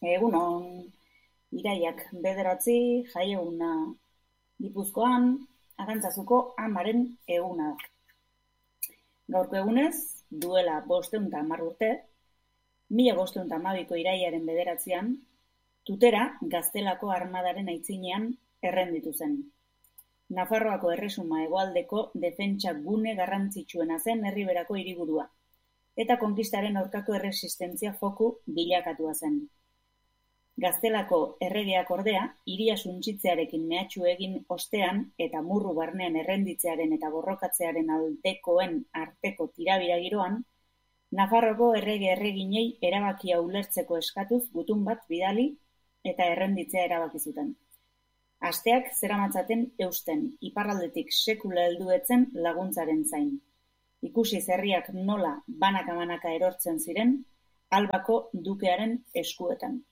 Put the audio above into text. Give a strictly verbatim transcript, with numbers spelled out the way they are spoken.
Egunon, iraiak bederatzi jaieguna Gipuzkoan, Arantzazuko amaren eguna da. Gaurko egunez, duela bostehun eta hamar urte, mila bostehun eta hamabiko iraiaren bederatzian, Tutera Gaztelako armadaren aitzinean errenditu zen. Nafarroako erresuma hegoaldeko defentsa gune garrantzitsuena zen Erriberako hiriburua, eta konkistaren aurkako erresistentzia foku bilakatua zen. Gaztelako erregeak ordea, hiria suntsitzearekin mehatxu egin ostean eta murru barnean errenditzearen eta borrokatzearen aldekoen arteko tirabira giroan, Nafarroko errege erreginei erabakia ulertzeko eskatuz gutun bat bidali eta errenditzea erabaki zuten. Asteak zeramatzaten eusten, iparraldetik sekula heldu etzen laguntzaren zain. Ikusi herriak nola banaka-banaka erortzen ziren, Albako dukearen eskuetan.